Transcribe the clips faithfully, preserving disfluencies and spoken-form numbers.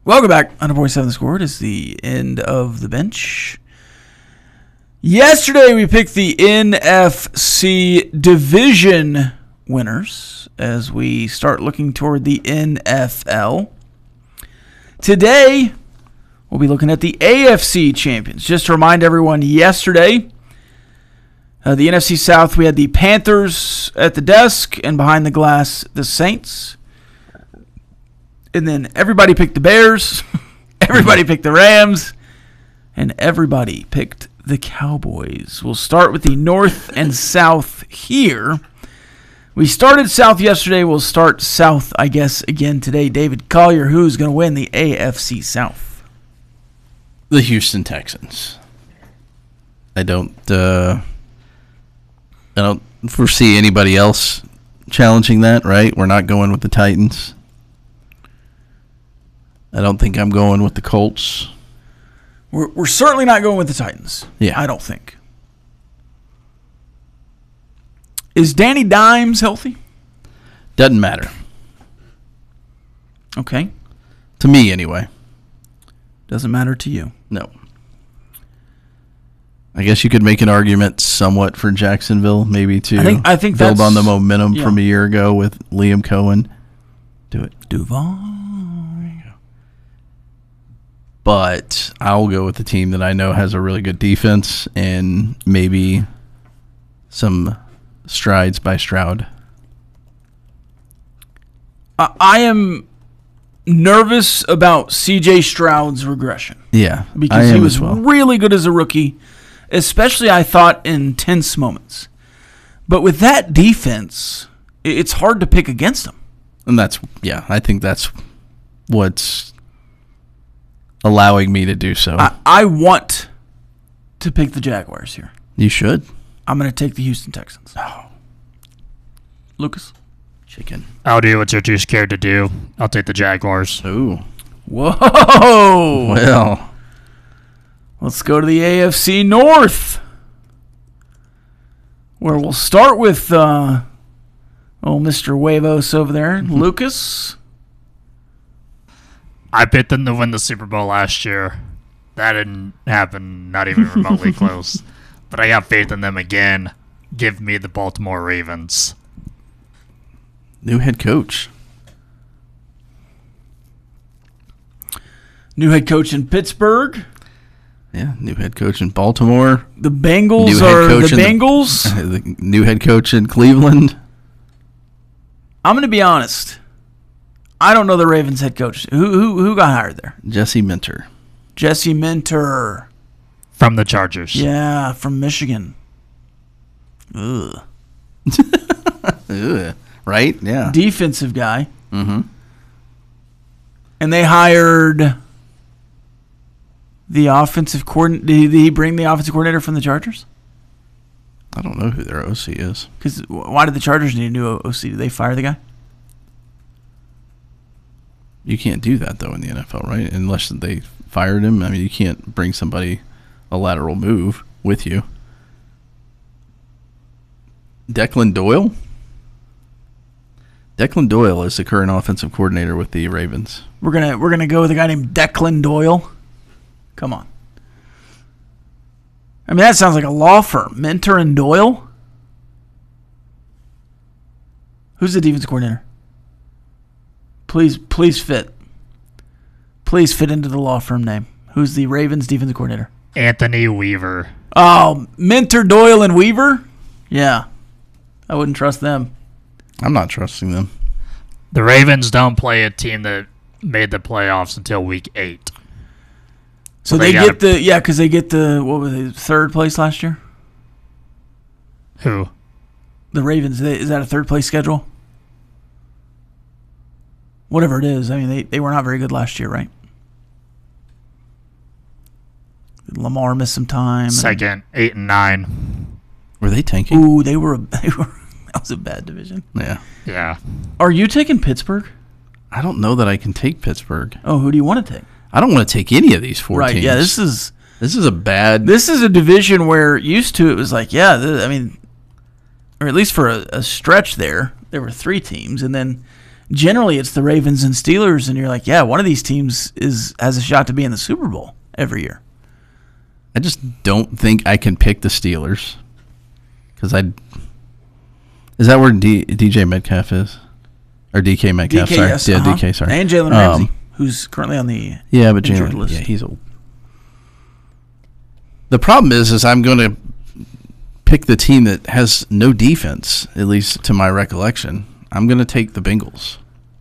Welcome back. one hundred point seven The Score. It is the end of the bench. Yesterday we picked the N F C division winners as we start looking toward the N F L. Today we'll be looking at the A F C champions. Just to remind everyone, yesterday uh, the N F C South, we had the Panthers at the desk, and behind the glass the Saints. And then everybody picked the Bears, everybody picked the Rams, and everybody picked the Cowboys. We'll start with the North and South here. We started South yesterday. We'll start South, I guess, again today. David Collier, who's going to win the A F C South? The Houston Texans. I don't, uh, I don't foresee anybody else challenging that, right? We're not going with the Titans. I don't think I'm going with the Colts. We're we're certainly not going with the Titans. Yeah. I don't think. Is Danny Dimes healthy? Doesn't matter. Okay. To me, anyway. Doesn't matter to you. No. I guess you could make an argument somewhat for Jacksonville, maybe to I think, I think build that's, on the momentum yeah. from a year ago with Liam Cohen. Do it. Duval. But I'll go with the team that I know has a really good defense and maybe some strides by Stroud. I, I am nervous about C J Stroud's regression. Yeah, Because he was as well. really good as a rookie, especially, I thought, in tense moments. But with that defense, it's hard to pick against him. And that's, yeah, I think that's what's allowing me to do so. I, I want to pick the Jaguars here. You should. I'm going to take the Houston Texans. Oh. Lucas? Chicken. I'll do what you're too scared to do. I'll take the Jaguars. Ooh. Whoa! Well. Let's go to the A F C North, where we'll start with uh, old Mister Huevos over there. Mm-hmm. Lucas? I picked them to win the Super Bowl last year. That didn't happen, not even remotely close. But I got faith in them again. Give me the Baltimore Ravens. New head coach. New head coach in Pittsburgh. Yeah, new head coach in Baltimore. The Bengals New head are the coach in the- Bengals. The new head coach in Cleveland. I'm going to be honest. I don't know the Ravens head coach. Who who who got hired there? Jesse Minter. Jesse Minter. From the Chargers. Yeah, from Michigan. Ugh. Ugh. Right? Yeah. Defensive guy. Mm-hmm. And they hired the offensive coordinator. Did he bring the offensive coordinator from the Chargers? I don't know who their O C is. Because why did the Chargers need a new O C? Did they fire the guy? You can't do that, though, in the N F L, right? Unless they fired him. I mean, you can't bring somebody a lateral move with you. Declan Doyle? Declan Doyle is the current offensive coordinator with the Ravens. We're gonna we're gonna go with a guy named Declan Doyle. Come on. I mean, that sounds like a law firm. Minter and Doyle. Who's the defense coordinator? Please, please fit. Please fit into the law firm name. Who's the Ravens defensive coordinator? Anthony Weaver. Oh, Minter, Doyle, and Weaver? Yeah. I wouldn't trust them. I'm not trusting them. The Ravens don't play a team that made the playoffs until week eight. So They they, gotta- get the, yeah, because they get the, what was it, third place last year? Who? The Ravens, they, is that a third place schedule? Whatever it is. I mean, they, they were not very good last year, right? Lamar missed some time. and- Second, eight and nine. Were they tanking? Ooh, they were, they were, that was a bad division. Yeah. Yeah. Are you taking Pittsburgh? I don't know that I can take Pittsburgh. Oh, who do you want to take? I don't want to take any of these four Right, teams. yeah, this is This is a bad... this is a division where used to it was like, yeah, th- I mean, or at least for a, a stretch there, there were three teams, and then generally it's the Ravens and Steelers, and you're like, yeah, one of these teams is has a shot to be in the Super Bowl every year. I just don't think I can pick the Steelers because I. Is that where D, DJ Metcalf is, or D K Metcalf? D K, sorry, yes, yeah, uh-huh. D K. Sorry, and Jalen Ramsey, Um, who's currently on the yeah, but injured Jalen, list. yeah, he's old. The problem is, is I'm going to pick the team that has no defense, at least to my recollection. I'm going to take the Bengals.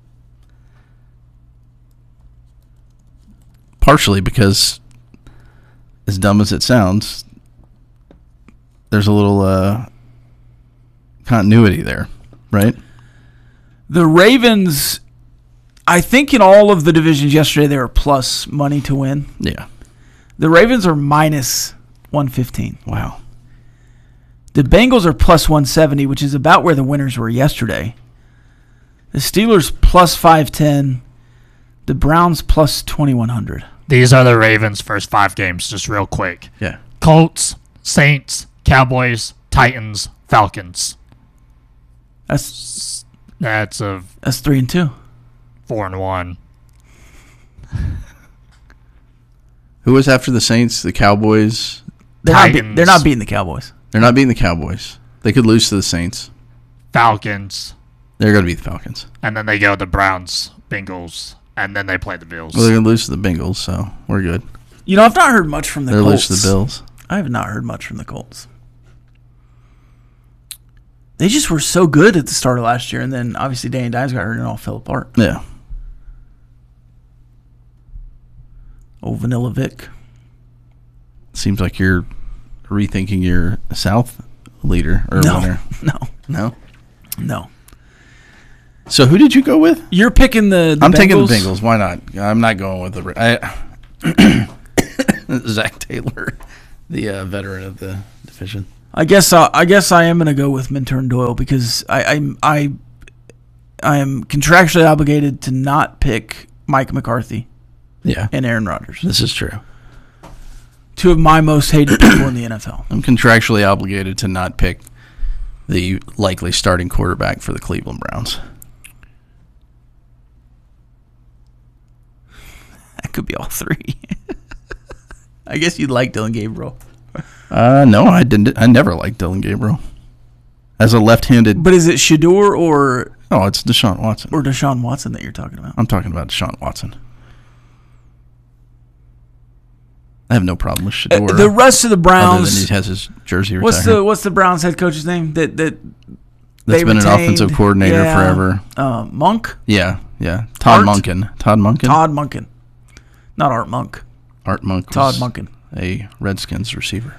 Partially because, as dumb as it sounds, there's a little uh, continuity there, right? The Ravens, I think in all of the divisions yesterday, they were plus money to win. Yeah. The Ravens are minus one fifteen. Wow. The Bengals are plus one seventy, which is about where the winners were yesterday. The Steelers plus five ten. The Browns plus twenty-one hundred. These are the Ravens' first five games, just real quick. Yeah. Colts, Saints, Cowboys, Titans, Falcons. That's That's a that's three and two. four and one. Who was after the Saints? The Cowboys? They're not, be- Titans. they're not beating the Cowboys. They're not beating the Cowboys. They could lose to the Saints. Falcons, They're going to beat the Falcons. and then they go the Browns, Bengals, and then they play the Bills. Well, they're going to lose to the Bengals, so we're good. You know, I've not heard much from the They're going to Colts. lose to the Bills. I have not heard much from the Colts. They just were so good at the start of last year, and then obviously Danny Dimes got hurt and it all fell apart. Yeah. Oh, Vanilla Vic. Seems like you're rethinking your South leader or No, winner. no, No? no. So who did you go with? You're picking the, the I'm Bengals? taking the Bengals. Why not? I'm not going with the I, Zach Taylor, the uh, veteran of the division. I guess I, I guess I am going to go with Minter and Doyle because I I'm, I I am contractually obligated to not pick Mike McCarthy Yeah, and Aaron Rodgers, this is true. two of my most hated people in the N F L. I'm contractually obligated to not pick the likely starting quarterback for the Cleveland Browns. That could be all three. I guess you'd like Dylan Gabriel, Uh, no, I didn't. I never liked Dylan Gabriel as a left-handed. but is it Shador or Oh, it's Deshaun Watson. or Deshaun Watson that you're talking about? I'm talking about Deshaun Watson. I have no problem with Shador. Uh, the rest of the other Browns. than he has his jersey retired. What's the what's the Browns head coach's name that that That's they been an retained? offensive coordinator Yeah. forever. Uh, Monk, Yeah, yeah. Todd Art? Monken. Todd Monken. Todd Monken, not Art Monk. Art Monk. Todd was Monken. a Redskins receiver.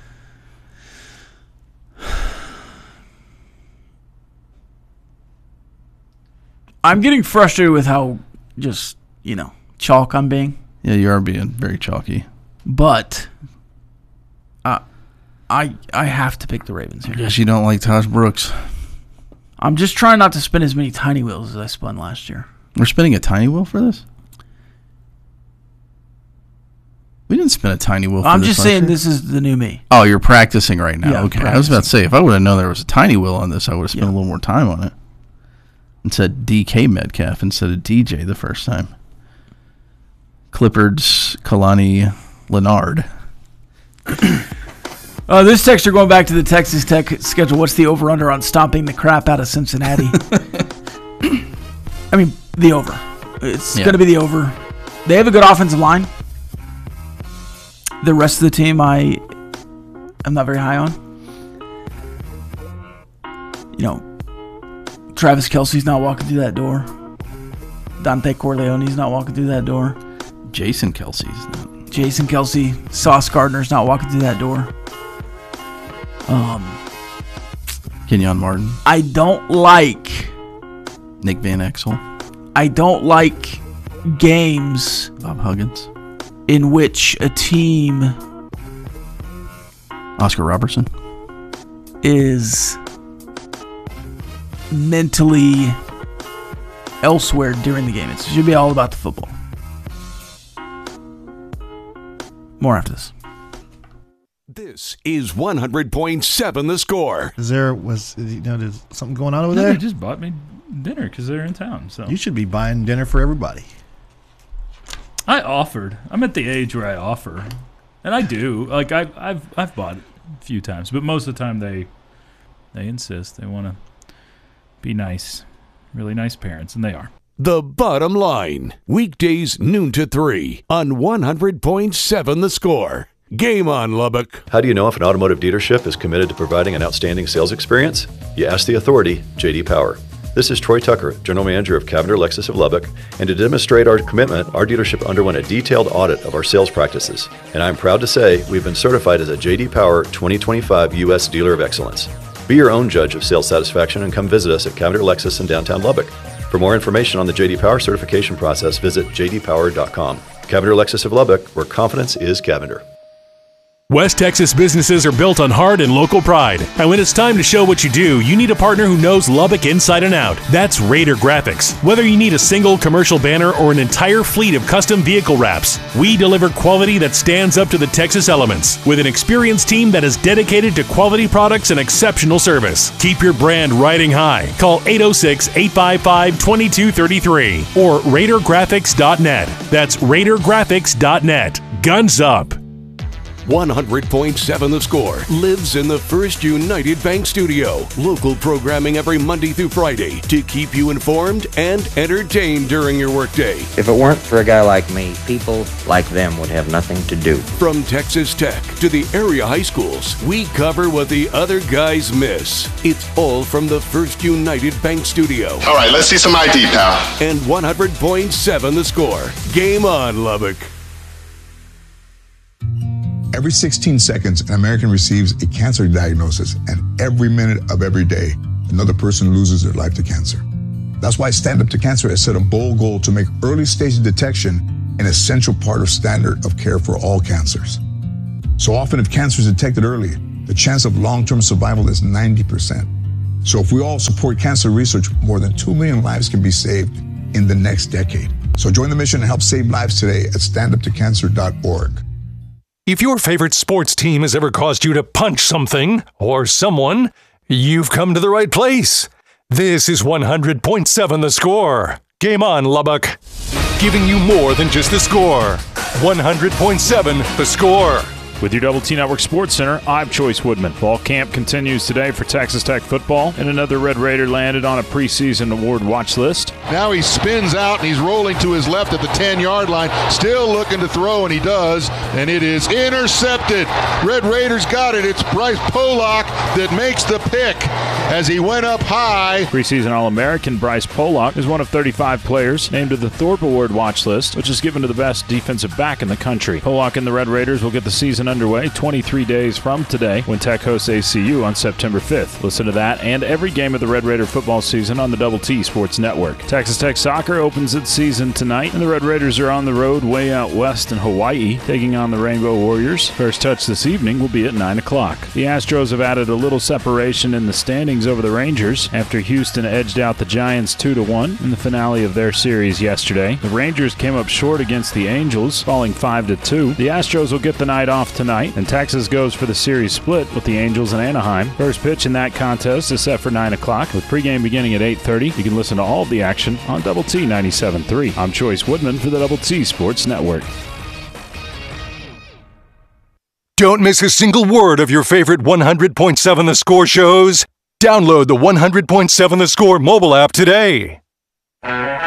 I'm getting frustrated with how just you know chalk I'm being, Yeah, you are being very chalky. but uh, I I have to pick the Ravens I here. guess you don't like Tosh Brooks. I'm just trying not to spin as many tiny wheels as I spun last year. We're spinning a tiny wheel for this? We didn't spin a tiny wheel for I'm this just last saying year. this is the new me. Oh, you're practicing right now. Yeah, I'm okay. I was about to say, if I would have known there was a tiny wheel on this, I would have spent Yeah. a little more time on it. And said D K Metcalf instead of D J the first time. Clippard's Kalani Leonard. Uh, this texter going back to the Texas Tech schedule. What's the over-under on stomping the crap out of Cincinnati? I mean, the over. It's Yeah. going to be the over. They have a good offensive line. The rest of the team, I am not very high on. You know, Travis Kelce's not walking through that door. Dante Corleone's not walking through that door. Jason Kelsey's not. Jason Kelsey, Sauce Gardner's not walking through that door. Um, Kenyon Martin. I don't like. Nick Van Exel. I don't like games Bob Huggins. in which a team Oscar Robertson. is mentally elsewhere during the game. It should be all about the football. More after this. This is one hundred point seven The Score. Is there was you know there's something going on over No, there? they just bought me dinner because they're in town. So You should be buying dinner for everybody. I offered. I'm at the age where I offer, and I do. Like I've I've I've bought a few times, but most of the time they they insist. They want to be nice, really nice parents, and they are. The Bottom Line, weekdays noon to three on one hundred point seven The Score. Game on, Lubbock. How do you know if an automotive dealership is committed to providing an outstanding sales experience? You ask the authority, J D Power. This is Troy Tucker, General Manager of Cavender Lexus of Lubbock, and to demonstrate our commitment, our dealership underwent a detailed audit of our sales practices. And I'm proud to say we've been certified as a J D Power twenty twenty-five U S Dealer of Excellence. Be your own judge of sales satisfaction and come visit us at Cavender Lexus in downtown Lubbock. For more information on the J D Power certification process, visit j d power dot com. Cavender Lexus of Lubbock, where confidence is Cavender. West Texas businesses are built on heart and local pride. And when it's time to show what you do, you need a partner who knows Lubbock inside and out. That's Raider Graphics. Whether you need a single commercial banner or an entire fleet of custom vehicle wraps, we deliver quality that stands up to the Texas elements with an experienced team that is dedicated to quality products and exceptional service. Keep your brand riding high. Call eight oh six, eight five five, two two three three or raider graphics dot net. That's raider graphics dot net. Guns up. one hundred point seven The Score lives in the First United Bank studio. Local programming every Monday through Friday to keep you informed and entertained during your workday. If it weren't for a guy like me, people like them would have nothing to do. From Texas Tech to the area high schools, we cover what the other guys miss. It's all from the First United Bank studio. All right, let's see some I D, pal. And one hundred point seven The Score. Game on, Lubbock. Every sixteen seconds, an American receives a cancer diagnosis, and every minute of every day, another person loses their life to cancer. That's why Stand Up to Cancer has set a bold goal to make early stage detection an essential part of standard of care for all cancers. So often, if cancer is detected early, the chance of long-term survival is ninety percent. So if we all support cancer research, more than two million lives can be saved in the next decade. So join the mission and help save lives today at stand up to cancer dot org. If your favorite sports team has ever caused you to punch something or someone, you've come to the right place. This is one hundred point seven The Score. Game on, Lubbock. Giving you more than just the score. one hundred point seven The Score. With your Double T Network Sports Center, I'm Choice Woodman. Fall camp continues today for Texas Tech football, and another Red Raider landed on a preseason award watch list. Now he spins out and he's rolling to his left at the ten-yard line, still looking to throw, and he does, and it is intercepted. Red Raiders got it. It's Bryce Pollock that makes the pick as he went up high. Preseason All-American Bryce Pollock is one of thirty-five players named to the Thorpe Award watch list, which is given to the best defensive back in the country. Pollock and the Red Raiders will get the season underway twenty-three days from today when Tech hosts A C U on September fifth. Listen to that and every game of the Red Raider football season on the Double T Sports Network. Texas Tech soccer opens its season tonight, and the Red Raiders are on the road way out west in Hawaii, taking on the Rainbow Warriors. First touch this evening will be at nine o'clock. The Astros have added a little separation in the standings over the Rangers after Houston edged out the Giants two to one in the finale of their series yesterday. The Rangers came up short against the Angels, falling five to two. The Astros will get the night off tonight, and Texas goes for the series split with the Angels and Anaheim. First pitch in that contest is set for nine o'clock, with pregame beginning at eight thirty. You can listen to all of the action on Double T ninety-seven point three. I'm Choice Woodman for the Double T Sports Network. Don't miss a single word of your favorite one hundred point seven The Score shows. Download the one hundred point seven The Score mobile app today.